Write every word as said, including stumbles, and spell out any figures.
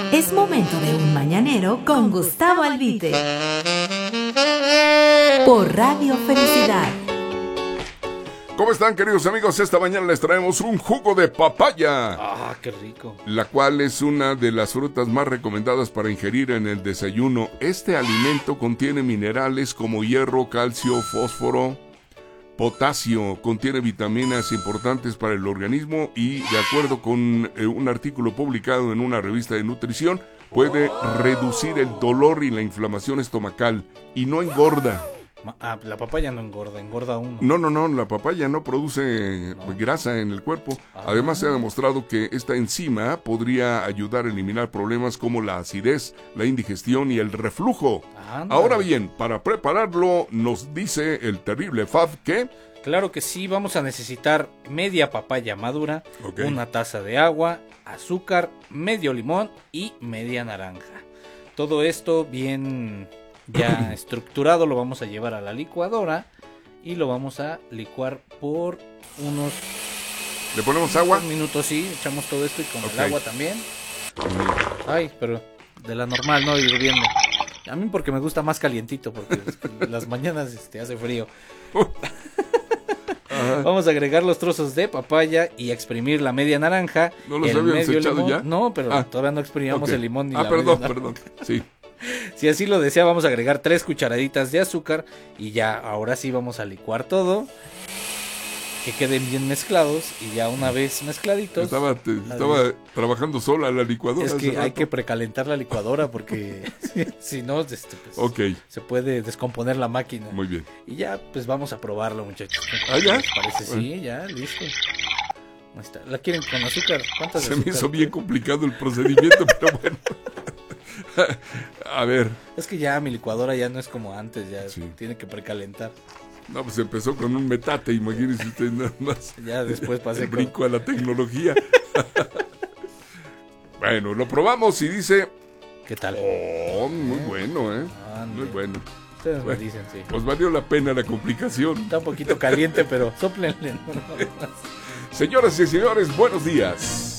Es momento de un mañanero con Gustavo Albite. Por Radio Felicidad. ¿Cómo están, queridos amigos? Esta mañana les traemos un jugo de papaya. Ah, qué rico. La cual es una de las frutas más recomendadas para ingerir en el desayuno. Este alimento contiene minerales como hierro, calcio, fósforo, potasio. Contiene vitaminas importantes para el organismo y, de acuerdo con eh, un artículo publicado en una revista de nutrición, puede reducir el dolor y la inflamación estomacal y no engorda. Ah, la papaya no engorda, engorda uno. No, no, no, la papaya no produce no. grasa en el cuerpo. Ah. Además, se ha demostrado que esta enzima podría ayudar a eliminar problemas como la acidez, la indigestión y el reflujo. Ándale. Ahora bien, para prepararlo, nos dice el terrible Fab que... Claro que sí, vamos a necesitar media papaya madura, okay. una taza de agua, azúcar, medio limón y media naranja. Todo esto bien... ya estructurado, lo vamos a llevar a la licuadora y lo vamos a licuar por unos... ¿Le ponemos agua? minutos, sí, echamos todo esto y con okay. el agua también. Ay, pero de la normal, no hirviendo. A mí porque me gusta más calientito, porque las mañanas este, hace frío. Vamos a agregar los trozos de papaya y exprimir la media naranja. ¿No los habíamos echado limón. ya? No, pero ah. todavía no exprimíamos okay. el limón ni ah, la perdón, media perdón, sí. Si así lo desea, vamos a agregar tres cucharaditas de azúcar y ya, ahora sí vamos a licuar todo, que queden bien mezclados y ya una vez mezcladitos. Estaba, te, estaba de... trabajando sola la licuadora. Es que hay que precalentar la licuadora porque si, si no, este, pues, okay. se puede descomponer la máquina. Muy bien. Y ya, pues vamos a probarlo, muchachos. ¿Ah, ya? Parece bueno. Sí, ya, listo. Ahí está. ¿La quieren con azúcar? ¿Cuántas Se azúcar? me hizo bien complicado el procedimiento, pero bueno. A ver. Es que ya mi licuadora ya no es como antes, ya sí. tiene que precalentar. No, pues empezó con un metate, imagínense ustedes nada más. Ya después pasé el brinco con... a la tecnología. Bueno, lo probamos y dice... ¿Qué tal? Oh, muy ¿Eh? bueno, ¿eh? Ah, muy bueno. Ustedes bueno, me dicen, sí. Pues valió la pena la complicación. Está un poquito caliente, pero sóplenle. Señoras y señores, buenos días.